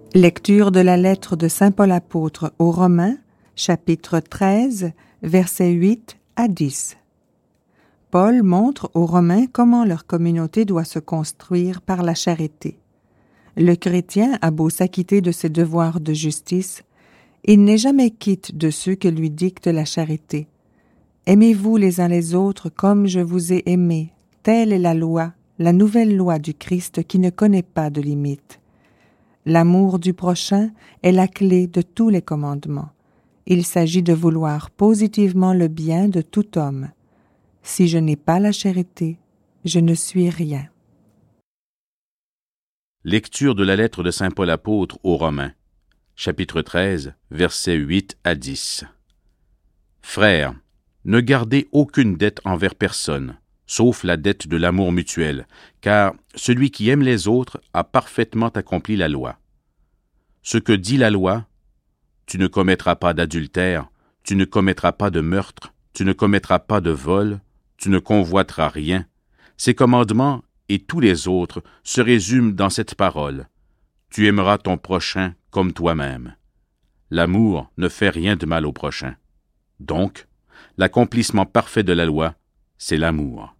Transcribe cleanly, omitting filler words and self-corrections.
Lecture de la lettre de saint Paul apôtre aux Romains, chapitre 13, versets 8 à 10. Paul montre aux Romains comment leur communauté doit se construire par la charité. Le chrétien a beau s'acquitter de ses devoirs de justice, il n'est jamais quitte de ceux que lui dicte la charité. Aimez-vous les uns les autres comme je vous ai aimés. Telle est la loi, la nouvelle loi du Christ qui ne connaît pas de limite. L'amour du prochain est la clé de tous les commandements. Il s'agit de vouloir positivement le bien de tout homme. Si je n'ai pas la charité, je ne suis rien. Lecture de la lettre de saint Paul apôtre aux Romains, chapitre 13, versets 8 à 10. Frères, ne gardez aucune dette envers personne, sauf la dette de l'amour mutuel, car celui qui aime les autres a parfaitement accompli la loi. Ce que dit la loi, tu ne commettras pas d'adultère, tu ne commettras pas de meurtre, tu ne commettras pas de vol, tu ne convoiteras rien. Ces commandements et tous les autres se résument dans cette parole. Tu aimeras ton prochain comme toi-même. L'amour ne fait rien de mal au prochain. Donc, l'accomplissement parfait de la loi, c'est l'amour.